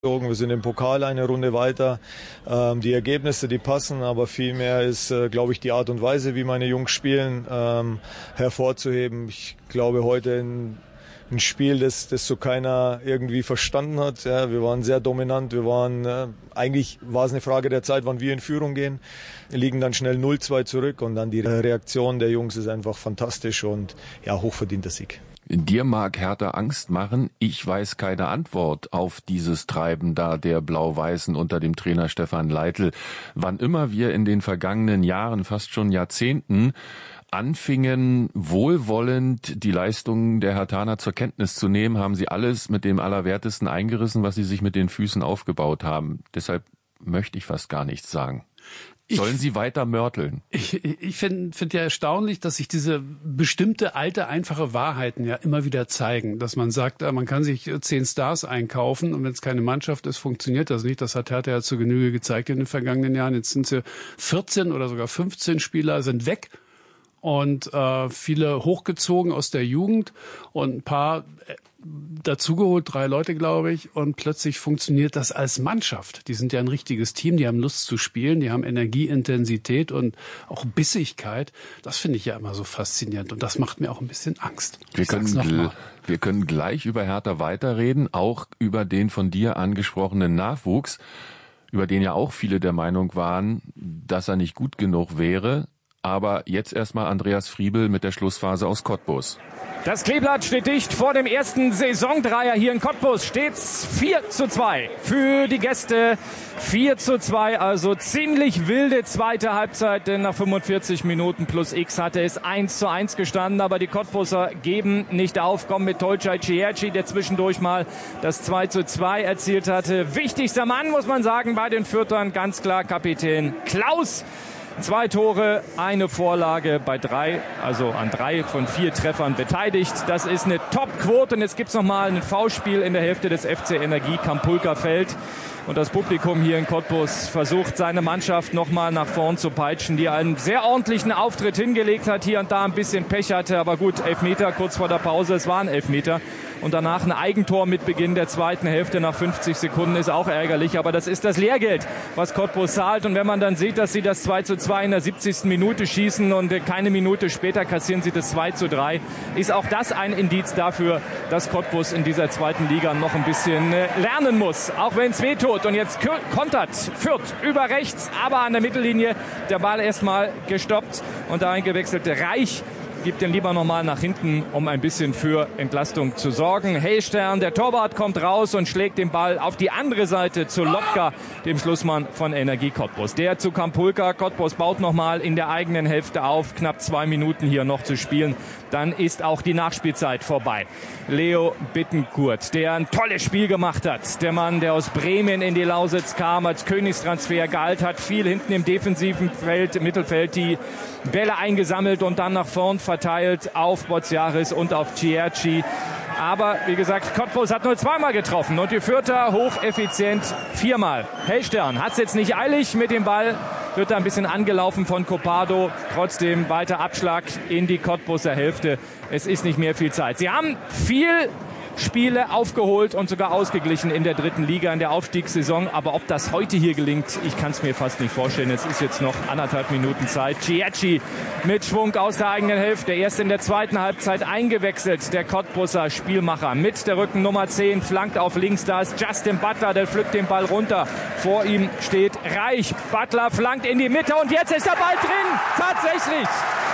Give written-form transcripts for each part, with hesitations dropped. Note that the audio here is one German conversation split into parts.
Wir sind im Pokal eine Runde weiter. Die Ergebnisse, die passen, aber vielmehr ist, glaube ich, die Art und Weise, wie meine Jungs spielen, hervorzuheben. Ich glaube, heute ein Spiel, das so keiner irgendwie verstanden hat. Ja, wir waren sehr dominant. Eigentlich war es eine Frage der Zeit, wann wir in Führung gehen. Wir liegen dann schnell 0-2 zurück und dann die Reaktion der Jungs ist einfach fantastisch und ja, hochverdienter Sieg. Dir mag Hertha Angst machen. Ich weiß keine Antwort auf dieses Treiben da der Blau-Weißen unter dem Trainer Stefan Leitl. Wann immer wir in den vergangenen Jahren, fast schon Jahrzehnten, anfingen, wohlwollend die Leistungen der Herthaner zur Kenntnis zu nehmen, haben sie alles mit dem Allerwertesten eingerissen, was sie sich mit den Füßen aufgebaut haben. Deshalb möchte ich fast gar nichts sagen. Sollen sie weiter mörteln? Ich finde ja erstaunlich, dass sich diese bestimmte alte, einfache Wahrheiten ja immer wieder zeigen. Dass man sagt, man kann sich 10 Stars einkaufen und wenn es keine Mannschaft ist, funktioniert das nicht. Das hat Hertha ja zur Genüge gezeigt in den vergangenen Jahren. Jetzt sind sie 14 oder sogar 15 Spieler sind weg. Und viele hochgezogen aus der Jugend und ein paar dazugeholt, 3 Leute, glaube ich, und plötzlich funktioniert das als Mannschaft. Die sind ja ein richtiges Team, die haben Lust zu spielen, die haben Energie, Intensität und auch Bissigkeit. Das finde ich ja immer so faszinierend und das macht mir auch ein bisschen Angst. Wir können gleich über Hertha weiterreden, auch über den von dir angesprochenen Nachwuchs, über den ja auch viele der Meinung waren, dass er nicht gut genug wäre. Aber jetzt erstmal Andreas Friebel mit der Schlussphase aus Cottbus. Das Kleeblatt steht dicht vor dem ersten Saisondreier hier in Cottbus. Steht's 4:2 für die Gäste. 4:2, also ziemlich wilde zweite Halbzeit, denn nach 45 Minuten plus X hatte es 1:1 gestanden. Aber die Cottbuser geben nicht auf, kommen mit Tolcay Cierci, der zwischendurch mal das 2:2 erzielt hatte. Wichtigster Mann, muss man sagen, bei den Fürthern ganz klar Kapitän Klaus. 2 Tore, 1 Vorlage bei 3, also an 3 von 4 Treffern beteiligt. Das ist eine Top-Quote und jetzt gibt's noch mal ein Foulspiel in der Hälfte des FC Energie. Kampulka fällt und das Publikum hier in Cottbus versucht, seine Mannschaft noch mal nach vorn zu peitschen, die einen sehr ordentlichen Auftritt hingelegt hat, hier und da ein bisschen Pech hatte, aber gut, Elfmeter kurz vor der Pause, es waren Elfmeter. Und danach ein Eigentor mit Beginn der zweiten Hälfte nach 50 Sekunden ist auch ärgerlich. Aber das ist das Lehrgeld, was Cottbus zahlt. Und wenn man dann sieht, dass sie das 2:2 in der 70. Minute schießen und keine Minute später kassieren sie das 2:3, ist auch das ein Indiz dafür, dass Cottbus in dieser zweiten Liga noch ein bisschen lernen muss. Auch wenn es wehtut. Und jetzt kontert Fürth über rechts, aber an der Mittellinie der Ball erstmal gestoppt und da eingewechselt Reich. Gibt den lieber nochmal nach hinten, um ein bisschen für Entlastung zu sorgen. Heystern, der Torwart, kommt raus und schlägt den Ball auf die andere Seite zu Lotka, dem Schlussmann von Energie Cottbus. Der zu Kampulka. Cottbus baut nochmal in der eigenen Hälfte auf. Knapp 2 Minuten hier noch zu spielen. Dann ist auch die Nachspielzeit vorbei. Leo Bittencourt, der ein tolles Spiel gemacht hat. Der Mann, der aus Bremen in die Lausitz kam, als Königstransfer gehalten hat. Viel hinten im defensiven Mittelfeld die Bälle eingesammelt und dann nach vorn verteilt auf Bozzaris und auf Cierci. Aber wie gesagt, Cottbus hat nur 2-mal getroffen und die Fürther hocheffizient 4-mal. Heystern hat es jetzt nicht eilig mit dem Ball, wird da ein bisschen angelaufen von Copado. Trotzdem weiter Abschlag in die Cottbuser Hälfte. Es ist nicht mehr viel Zeit. Sie haben viel Spiele aufgeholt und sogar ausgeglichen in der 3. Liga in der Aufstiegssaison. Aber ob das heute hier gelingt, ich kann es mir fast nicht vorstellen. Es ist jetzt noch 1,5 Minuten Zeit. Cierci mit Schwung aus der eigenen Hälfte. Erst in der zweiten Halbzeit eingewechselt. Der Cottbuser Spielmacher mit der Rückennummer 10 flankt auf links. Da ist Justin Butler, der pflückt den Ball runter. Vor ihm steht Reich. Butler flankt in die Mitte und jetzt ist der Ball drin. Tatsächlich.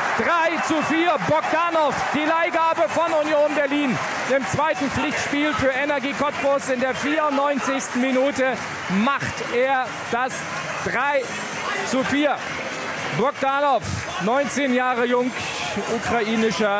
3:4. Bogdanov, die Leihgabe von Union Berlin. Im zweiten Pflichtspiel für Energie Cottbus in der 94. Minute macht er das 3:4. Bogdanov, 19 Jahre jung, ukrainischer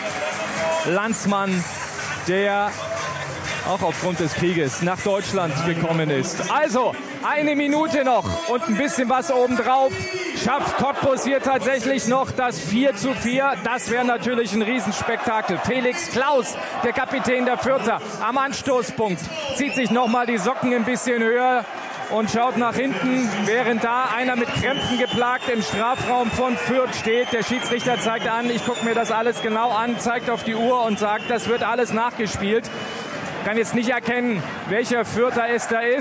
Landsmann, der auch aufgrund des Krieges nach Deutschland gekommen ist. Also 1 Minute noch und ein bisschen was obendrauf. Schafft Cottbus hier tatsächlich noch das 4:4. Das wäre natürlich ein Riesenspektakel. Felix Klaus, der Kapitän der Fürther, am Anstoßpunkt, zieht sich nochmal die Socken ein bisschen höher und schaut nach hinten, während da einer mit Krämpfen geplagt im Strafraum von Fürth steht. Der Schiedsrichter zeigt an, ich gucke mir das alles genau an, zeigt auf die Uhr und sagt, das wird alles nachgespielt. kann jetzt nicht erkennen, welcher Vierter es da ist.